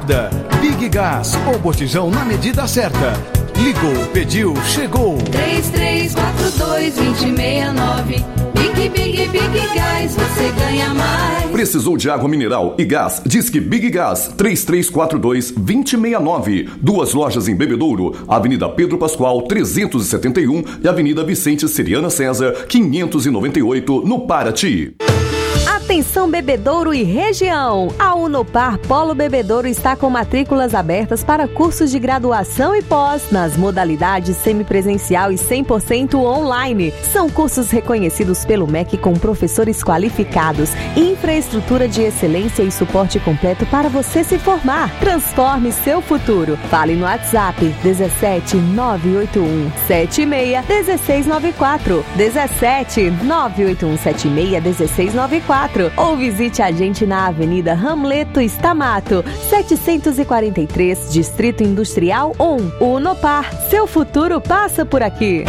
aguarda. Big Gas, o botijão na medida certa. Ligou, pediu, chegou. 3342-2069. Big Gas, você ganha mais. Precisou de água mineral e gás? Disque Big Gas, 3342-2069. 2 lojas em Bebedouro, Avenida Pedro Pascoal, 371 e Avenida Vicente Seriana César, 598, no Paraty. Atenção Bebedouro e região! A Unopar Polo Bebedouro está com matrículas abertas para cursos de graduação e pós nas modalidades semipresencial e 100% online. São cursos reconhecidos pelo MEC com professores qualificados, infraestrutura de excelência e suporte completo para você se formar. Transforme seu futuro. Fale no WhatsApp 17 981 76 1694 17 981 76 1694 ou visite a gente na Avenida Hamleto Stamato, 743, Distrito Industrial 1. Unopar, seu futuro passa por aqui.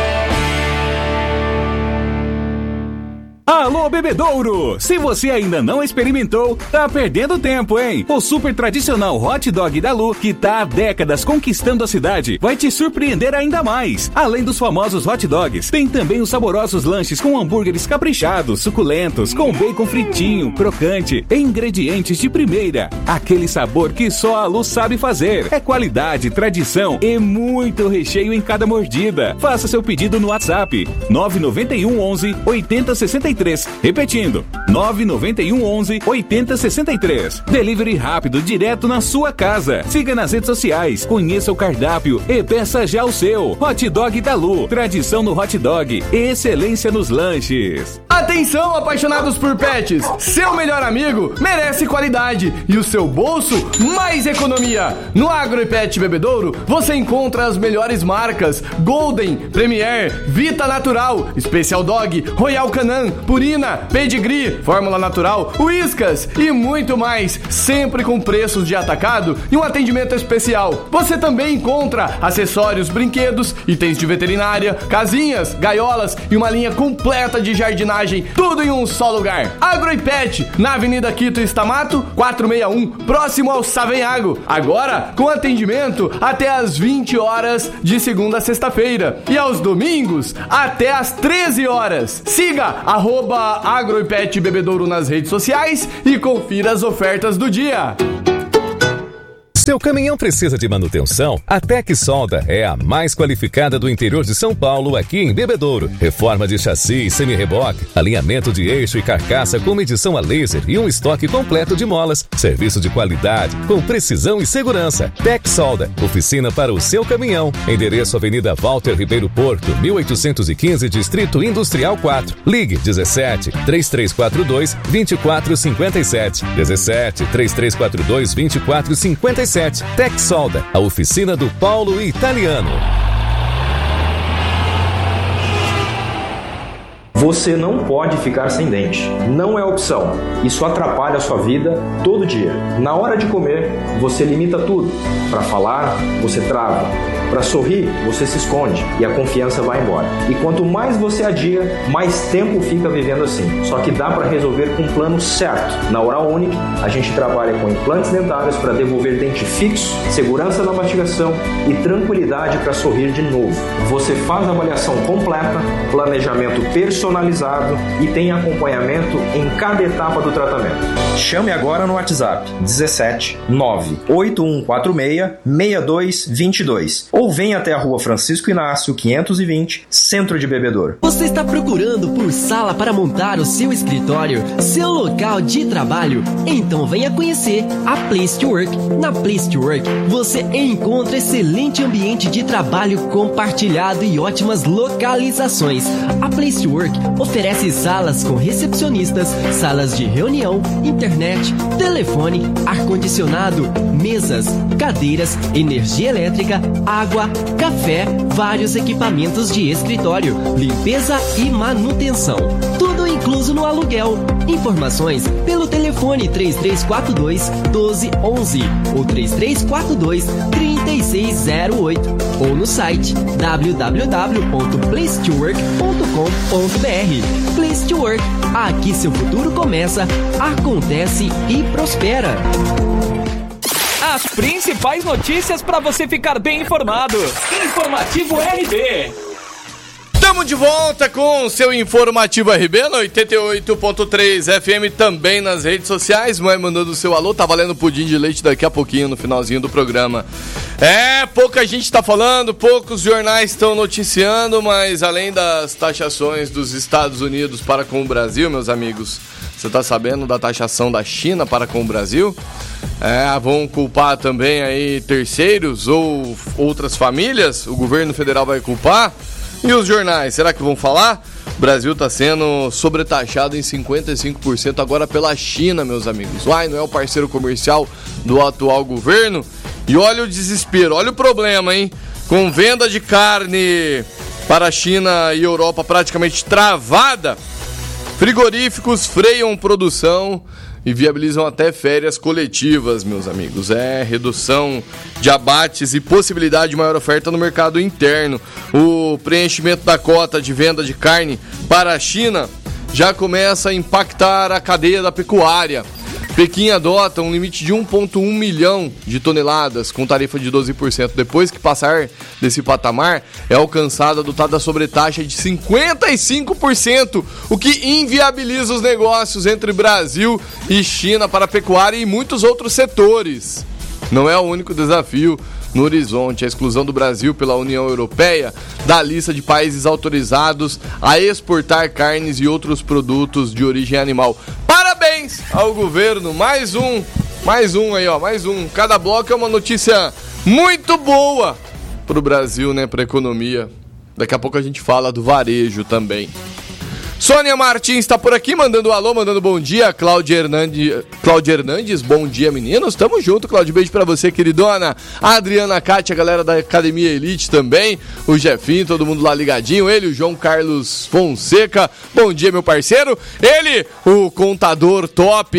Alô, Bebedouro! Se você ainda não experimentou, tá perdendo tempo, hein? O super tradicional hot dog da Lu, que tá há décadas conquistando a cidade, vai te surpreender ainda mais. Além dos famosos hot dogs, tem também os saborosos lanches com hambúrgueres caprichados, suculentos, com bacon fritinho, crocante e ingredientes de primeira. Aquele sabor que só a Lu sabe fazer. É qualidade, tradição e muito recheio em cada mordida. Faça seu pedido no WhatsApp 991 11 8063. Repetindo, 991 11 8063. Delivery rápido, direto na sua casa. Siga nas redes sociais, conheça o cardápio e peça já o seu. Hot Dog da Lu, tradição no hot dog e excelência nos lanches. Atenção, apaixonados por pets! Seu melhor amigo merece qualidade e o seu bolso mais economia. No Agro e Pet Bebedouro você encontra as melhores marcas: Golden, Premier, Vita Natural, Special Dog, Royal Canin, Purina, Pedigree, Fórmula Natural, Whiskas e muito mais, sempre com preços de atacado e um atendimento especial. Você também encontra acessórios, brinquedos, itens de veterinária, casinhas, gaiolas e uma linha completa de jardinagem, tudo em um só lugar. Agro e Pet, na Avenida Quito Stamato, 461, próximo ao Savenhago. Agora com atendimento até às 20 horas de segunda a sexta-feira e aos domingos até às 13 horas. Siga Agro e Pet Bebedouro nas redes sociais e confira as ofertas do dia. Seu caminhão precisa de manutenção? A Tec Solda é a mais qualificada do interior de São Paulo, aqui em Bebedouro. Reforma de chassi e semi-reboque, alinhamento de eixo e carcaça com medição a laser e um estoque completo de molas. Serviço de qualidade, com precisão e segurança. Tec Solda, oficina para o seu caminhão. Endereço Avenida Walter Ribeiro Porto, 1815, Distrito Industrial 4. Ligue 17 3342 2457. 17 3342 2457. Tec Solda, a oficina do Paulo Italiano. Você não pode ficar sem dente. Não é opção. Isso atrapalha a sua vida todo dia. Na hora de comer, você limita tudo. Para falar, você trava. Para sorrir, você se esconde e a confiança vai embora. E quanto mais você adia, mais tempo fica vivendo assim. Só que dá para resolver com um plano certo. Na Oral Unique, a gente trabalha com implantes dentários para devolver dente fixo, segurança na mastigação e tranquilidade para sorrir de novo. Você faz a avaliação completa, planejamento personalizado e tem acompanhamento em cada etapa do tratamento. Chame agora no WhatsApp 17 98146 6222 ou venha até a Rua Francisco Inácio 520, Centro de Bebedouro. Você está procurando por sala para montar o seu escritório, seu local de trabalho? Então venha conhecer a Place to Work. Na Place to Work você encontra excelente ambiente de trabalho compartilhado e ótimas localizações. A Place to Work oferece salas com recepcionistas, salas de reunião, internet, telefone, ar-condicionado, mesas, cadeiras, energia elétrica, água, café, vários equipamentos de escritório, limpeza e manutenção. Tudo incluso no aluguel. Informações pelo telefone 3342 1211 ou 3342 3608 ou no site www.placetowork.com.br. Place to Work. Aqui seu futuro começa, acontece e prospera. as principais notícias para você ficar bem informado. Informativo RB. Estamos de volta com o seu Informativo RB no 88.3 FM, também nas redes sociais. Vai mandando o seu alô, tá valendo pudim de leite daqui a pouquinho no finalzinho do programa. Pouca gente tá falando, poucos jornais estão noticiando, mas além das taxações dos Estados Unidos para com o Brasil, meus amigos, você tá sabendo da taxação da China para com o Brasil? Vão culpar também aí terceiros ou outras famílias? O governo federal vai culpar? E os jornais, será que vão falar? O Brasil está sendo sobretaxado em 55% agora pela China, meus amigos. Não é o parceiro comercial do atual governo? E olha o desespero, olha o problema, hein? Com venda de carne para a China e Europa praticamente travada, frigoríficos freiam produção e viabilizam até férias coletivas, meus amigos. Redução de abates e possibilidade de maior oferta no mercado interno. O preenchimento da cota de venda de carne para a China já começa a impactar a cadeia da pecuária. Pequim adota um limite de 1,1 milhão de toneladas, com tarifa de 12%. Depois que passar desse patamar, é alcançada a dotada sobretaxa de 55%, o que inviabiliza os negócios entre Brasil e China para a pecuária e muitos outros setores. Não é o único desafio no horizonte, a exclusão do Brasil pela União Europeia da lista de países autorizados a exportar carnes e outros produtos de origem animal. Parabéns ao governo, mais um aí, ó, mais um. Cada bloco é uma notícia muito boa pro Brasil, né, pra economia. Daqui a pouco a gente fala do varejo também. Sônia Martins está por aqui, mandando um alô, mandando bom dia. Cláudia Hernandes, bom dia, meninos. Tamo junto, Cláudia, beijo pra você, queridona. A Adriana Cátia, a galera da Academia Elite também. O Jefinho, todo mundo lá ligadinho. Ele, o João Carlos Fonseca. Bom dia, meu parceiro. Ele, o contador top,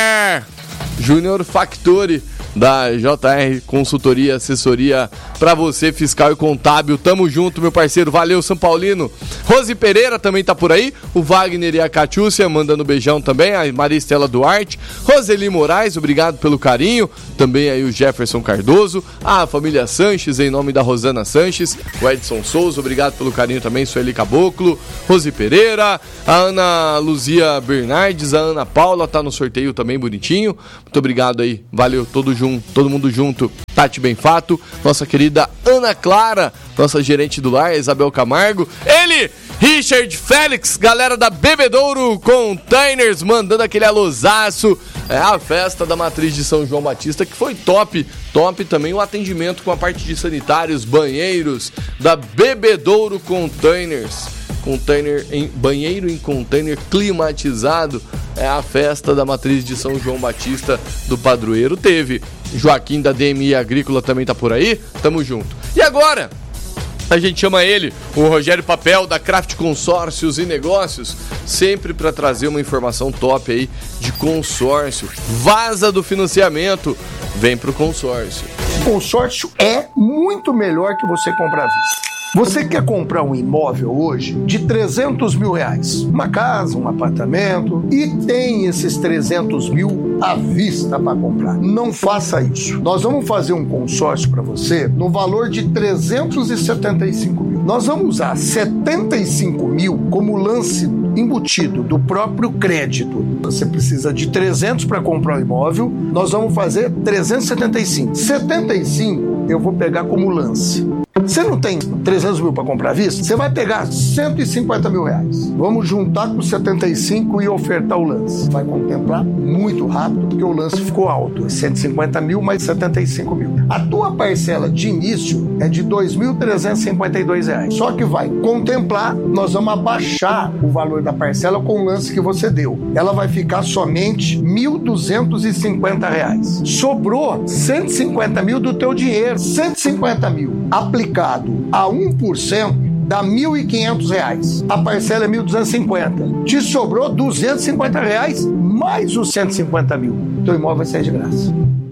Júnior Factori, da JR Consultoria, assessoria pra você, fiscal e contábil. Tamo junto, meu parceiro. Valeu, São Paulino. Rose Pereira também tá por aí. O Wagner e a Catiúcia mandando beijão também. A Maria Estela Duarte. Roseli Moraes, obrigado pelo carinho. Também aí o Jefferson Cardoso. A família Sanches, em nome da Rosana Sanches. O Edson Souza, obrigado pelo carinho também. Sueli Caboclo. Rose Pereira. A Ana Luzia Bernardes. A Ana Paula tá no sorteio também, bonitinho. Muito obrigado aí. Valeu, todo mundo junto. Tati Benfato, nossa querida Ana Clara, nossa gerente do lar, Isabel Camargo. Ele, Richard Félix, galera da Bebedouro Containers, mandando aquele alôzaço. A festa da Matriz de São João Batista, que foi top também o atendimento com a parte de sanitários, banheiros da Bebedouro Containers. Banheiro em container climatizado. A festa da Matriz de São João Batista do Padroeiro. Teve Joaquim da DMI Agrícola também tá por aí. Tamo junto. E agora a gente chama ele, o Rogério Papel, da Craft Consórcios e Negócios, sempre para trazer uma informação top aí de consórcio. Vaza do financiamento, vem pro consórcio. Consórcio é muito melhor que você comprar à vista. Você quer comprar um imóvel hoje de 300 mil reais, uma casa, um apartamento, e tem esses 300 mil à vista para comprar. Não faça isso. Nós vamos fazer um consórcio para você no valor de 375 mil. Nós vamos usar 75 mil como lance embutido do próprio crédito. Você precisa de 300 para comprar o imóvel, nós vamos fazer 375. 75 eu vou pegar como lance. Você não tem 300 mil para comprar à vista? Você vai pegar 150 mil reais. Vamos juntar com 75 e ofertar o lance. Vai contemplar muito rápido, porque o lance ficou alto. 150 mil mais 75 mil. A tua parcela de início é de R$ 2.352. Só que vai contemplar, nós vamos abaixar o valor da parcela com o lance que você deu. Ela vai ficar somente R$ 1.250. Sobrou 150 mil do teu dinheiro. 150 mil aplicado a 1%, dá R$ 1.500. A parcela é R$ 1.250. Te sobrou R$ 250 mais os 150 mil. Teu imóvel vai sair de graça.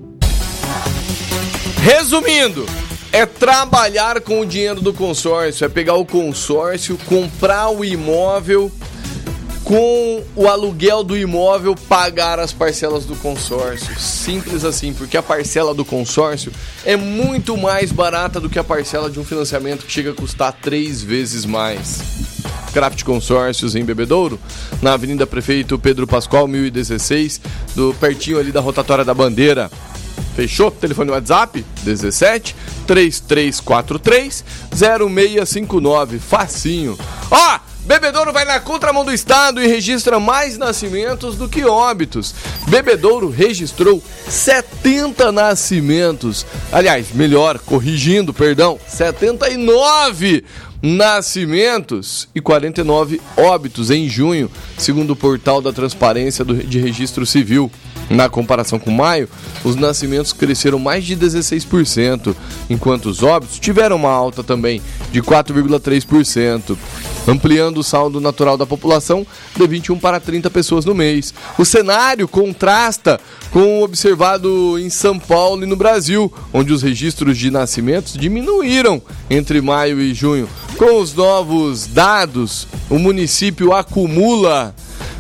Resumindo, é trabalhar com o dinheiro do consórcio, é pegar o consórcio, comprar o imóvel com o aluguel do imóvel pagar as parcelas do consórcio. Simples assim, porque a parcela do consórcio é muito mais barata do que a parcela de um financiamento que chega a custar 3 vezes mais. Craft Consórcios em Bebedouro, na Avenida Prefeito Pedro Pascoal, 1016, pertinho ali da Rotatória da Bandeira. Fechou? Telefone WhatsApp 17 3343 0659. Facinho. Ó! Bebedouro vai na contramão do estado e registra mais nascimentos do que óbitos. Bebedouro registrou 70 nascimentos. Aliás, melhor, corrigindo, perdão, 79 nascimentos e 49 óbitos em junho, segundo o portal da Transparência de Registro Civil. Na comparação com maio, os nascimentos cresceram mais de 16%, enquanto os óbitos tiveram uma alta também de 4,3%, ampliando o saldo natural da população de 21 para 30 pessoas no mês. O cenário contrasta com o observado em São Paulo e no Brasil, onde os registros de nascimentos diminuíram entre maio e junho. Com os novos dados, o município acumula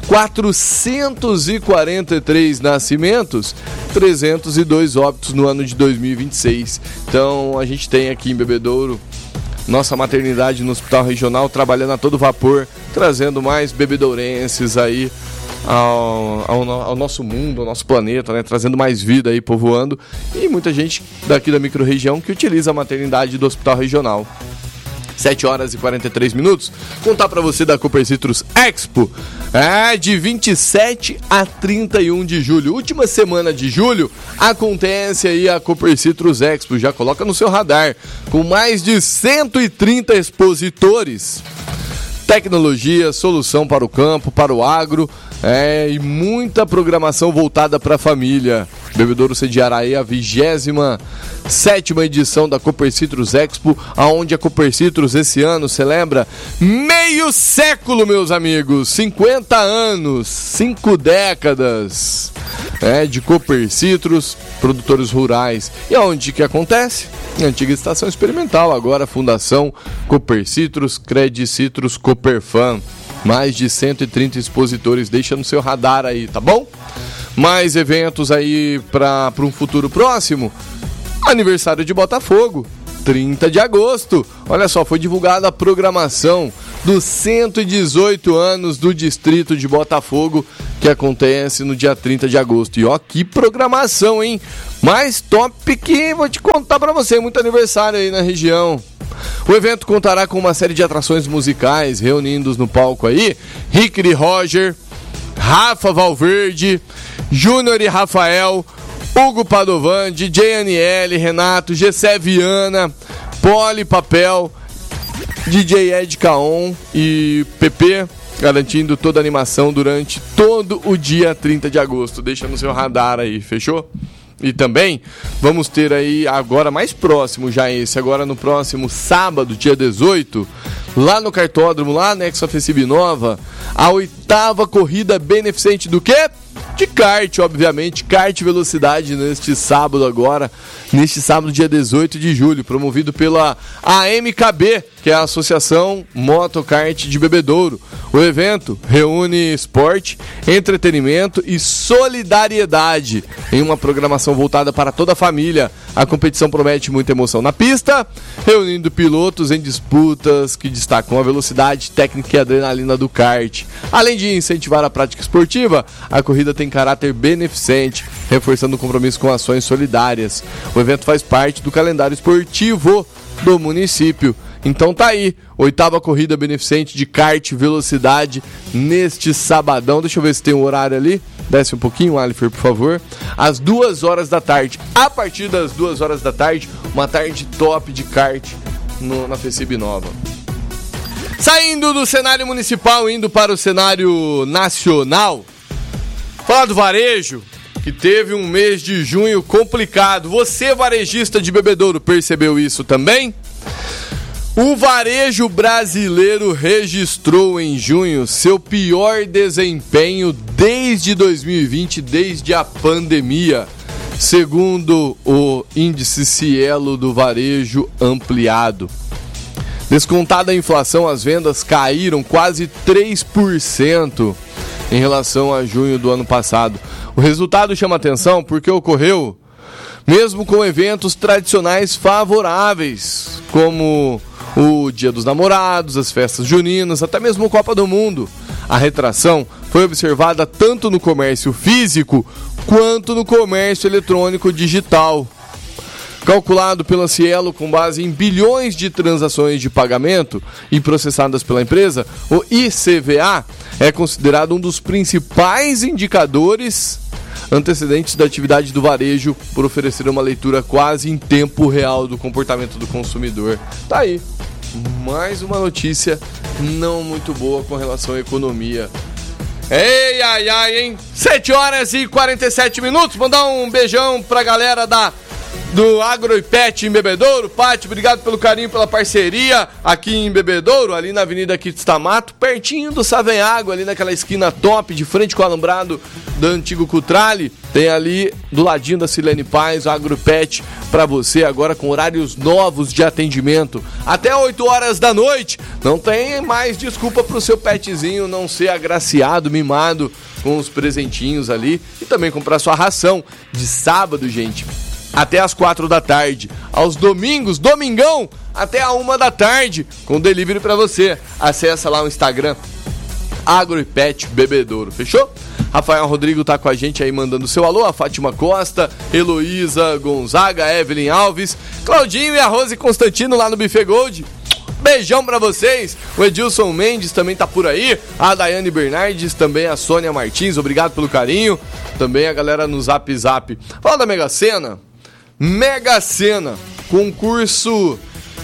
443 nascimentos, 302 óbitos no ano de 2026. Então a gente tem aqui em Bebedouro nossa maternidade no Hospital Regional trabalhando a todo vapor, trazendo mais bebedourenses aí ao nosso mundo, ao nosso planeta, né? Trazendo mais vida aí, povoando, e muita gente daqui da microrregião que utiliza a maternidade do Hospital Regional. 7 horas e 43 minutos. Contar pra você da Cooper Citrus Expo. De 27 a 31 de julho. Última semana de julho acontece aí a Cooper Citrus Expo. Já coloca no seu radar. Com mais de 130 expositores. Tecnologia, solução para o campo, para o agro. E muita programação voltada para a família. Bebedouro sediará aí a 27ª edição da Cooper Citrus Expo, aonde a Cooper Citrus esse ano celebra meio século, meus amigos, 50 anos, 5 décadas de Cooper Citrus, produtores rurais. E aonde que acontece? Na antiga estação experimental, agora a Fundação Cooper Citrus, Cred Citrus, Cooper Fan. Mais de 130 expositores, deixa no seu radar aí, tá bom? Mais eventos aí para um futuro próximo. Aniversário de Botafogo, 30 de agosto. Olha só, foi divulgada a programação dos 118 anos do Distrito de Botafogo, que acontece no dia 30 de agosto. E ó, que programação, hein? Mais top que vou te contar pra você, muito aniversário aí na região. O evento contará com uma série de atrações musicais, reunindo no palco aí Rick e Roger, Rafa Valverde, Júnior e Rafael, Hugo Padovan, DJ Aniele, Renato, Gessé Viana, Poli Papel, DJ Ed Caon e PP, garantindo toda a animação durante todo o dia 30 de agosto. Deixa no seu radar aí, fechou? E também vamos ter aí agora mais próximo já agora no próximo sábado, dia 18, lá no Cartódromo, lá na Exafecib Nova, a 8ª corrida beneficente do quê? De kart, obviamente, kart velocidade neste sábado agora, neste sábado dia 18 de julho, promovido pela AMKB, que é a Associação Motokart de Bebedouro. O evento reúne esporte, entretenimento e solidariedade em uma programação voltada para toda a família. A competição promete muita emoção na pista, reunindo pilotos em disputas que destacam a velocidade, técnica e adrenalina do kart. Além de incentivar a prática esportiva, a corrida tem caráter beneficente, reforçando o compromisso com ações solidárias. O evento faz parte do calendário esportivo do município. Então tá aí, 8ª corrida beneficente de kart velocidade neste sabadão. Deixa eu ver se tem um horário ali. Desce um pouquinho, Alifer, por favor. Às 2 horas da tarde. A partir das 2 horas da tarde, uma tarde top de kart na FECIB Nova. Saindo do cenário municipal, indo para o cenário nacional. Falar do varejo, que teve um mês de junho complicado. Você, varejista de Bebedouro, percebeu isso também? O varejo brasileiro registrou em junho seu pior desempenho desde 2020, desde a pandemia, segundo o índice Cielo do varejo ampliado. Descontada a inflação, as vendas caíram quase 3% em relação a junho do ano passado. O resultado chama atenção porque ocorreu mesmo com eventos tradicionais favoráveis, como o Dia dos Namorados, as festas juninas, até mesmo a Copa do Mundo. A retração foi observada tanto no comércio físico quanto no comércio eletrônico digital. Calculado pela Cielo com base em bilhões de transações de pagamento e processadas pela empresa, o ICVA é considerado um dos principais indicadores antecedentes da atividade do varejo por oferecer uma leitura quase em tempo real do comportamento do consumidor. Tá aí, mais uma notícia não muito boa com relação à economia. Ei, ai, ai, hein? 7h47. Mandar um beijão pra galera do Agro e Pet em Bebedouro. Pati, obrigado pelo carinho, pela parceria aqui em Bebedouro, ali na Avenida Quitstamato, pertinho do Savenhago, ali naquela esquina top, de frente com o alambrado do antigo Cutrale. Tem ali, do ladinho da Silene Paz, o Agro Pet pra você, agora com horários novos de atendimento, até 8 horas da noite. Não tem mais desculpa pro seu petzinho não ser agraciado, mimado com os presentinhos ali, e também comprar sua ração de sábado, gente, até as 4 da tarde. Aos domingos, domingão, até a 1 da tarde, com delivery pra você. Acessa lá o Instagram, Agro e Pet Bebedouro, fechou? Rafael Rodrigo tá com a gente aí mandando seu alô, a Fátima Costa, Heloísa Gonzaga, Evelyn Alves, Claudinho e a Rose Constantino lá no Buffet Gold. Beijão pra vocês. O Edilson Mendes também tá por aí, a Daiane Bernardes, também a Sônia Martins, obrigado pelo carinho. Também a galera no Zap Zap. Fala da Mega Sena. Mega Sena, concurso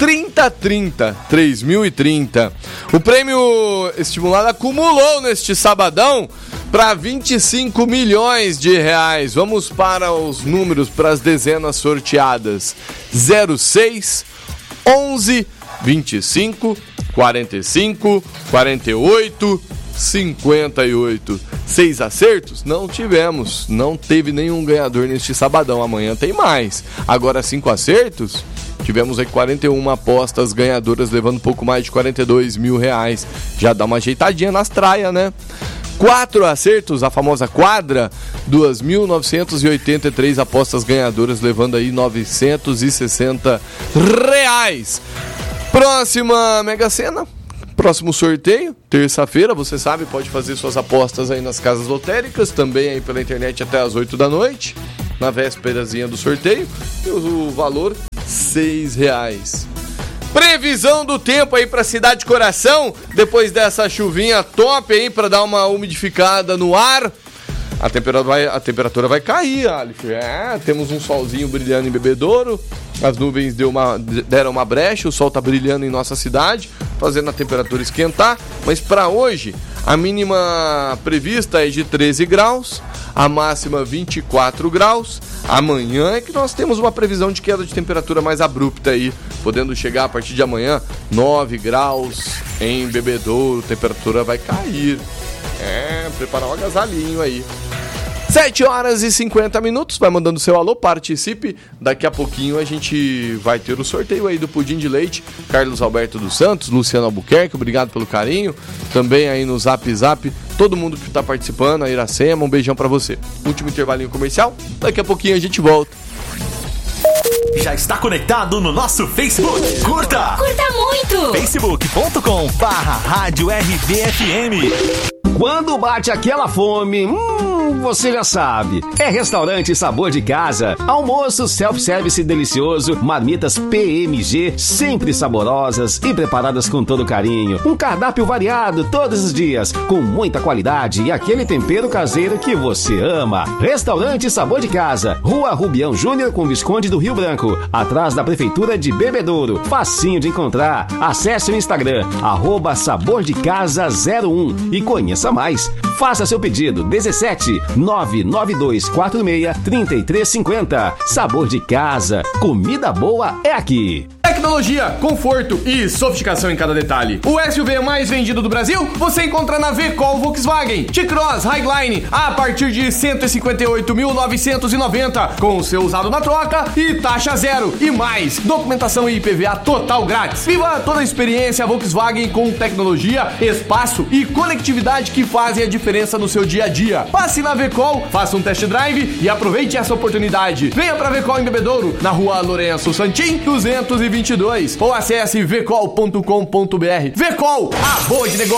3030. O prêmio estimulado acumulou neste sabadão para 25 milhões de reais. Vamos para os números, para as dezenas sorteadas: 06, 11, 25, 45, 48, 58. 6 acertos? Não tivemos. Não teve nenhum ganhador neste sabadão. Amanhã tem mais. Agora 5 acertos? Tivemos aí 41 apostas ganhadoras, levando um pouco mais de 42 mil reais. Já dá uma ajeitadinha nas traias, né? 4 acertos, a famosa quadra, 2.983 apostas ganhadoras, levando aí 960 reais. Próxima Mega Sena. Próximo sorteio, terça-feira, você sabe, pode fazer suas apostas aí nas casas lotéricas, também aí pela internet até as 8 da noite, na vésperazinha do sorteio, e o valor, R$6. Previsão do tempo aí pra Cidade Coração, depois dessa chuvinha top aí pra dar uma umidificada no ar. A temperatura vai cair, Alif. Temos um solzinho brilhando em Bebedouro, as nuvens deram uma brecha, o sol tá brilhando em nossa cidade, fazendo a temperatura esquentar, mas para hoje a mínima prevista é de 13 graus, a máxima 24 graus. Amanhã é que nós temos uma previsão de queda de temperatura mais abrupta aí, podendo chegar a partir de amanhã 9 graus em Bebedouro, temperatura vai cair. Preparar um agasalhinho aí. 7h50, vai mandando seu alô, participe. Daqui a pouquinho a gente vai ter o sorteio aí do pudim de leite. Carlos Alberto dos Santos, Luciano Albuquerque, obrigado pelo carinho. Também aí no Zap Zap, todo mundo que tá participando, a Iracema, um beijão pra você. Último intervalinho comercial, daqui a pouquinho a gente volta. Já está conectado no nosso Facebook? Curta! Curta muito! facebook.com/Rádio RBFM. Quando bate aquela fome, você já sabe. É Restaurante Sabor de Casa. Almoço self-service delicioso, marmitas PMG, sempre saborosas e preparadas com todo carinho. Um cardápio variado todos os dias, com muita qualidade e aquele tempero caseiro que você ama. Restaurante Sabor de Casa, Rua Rubião Júnior com Visconde do Rio Branco, atrás da Prefeitura de Bebedouro. Facinho de encontrar. Acesse o Instagram, @sabordecasa01 e conheça mais. Faça seu pedido, 17 99246 3350. Sabor de Casa, comida boa é aqui. Tecnologia, conforto e sofisticação em cada detalhe. O SUV mais vendido do Brasil você encontra na Vecol Volkswagen. T-Cross Highline a partir de 158.990 com o seu usado na troca e taxa zero. E mais, documentação e IPVA total grátis. Viva toda a experiência Volkswagen com tecnologia, espaço e conectividade que fazem a diferença no seu dia a dia. Passe na Vecol, faça um test drive e aproveite essa oportunidade. Venha pra Vecol em Bebedouro, na rua Lourenço Santim, 222, ou acesse vecol.com.br. Vecol, a boa de negócio.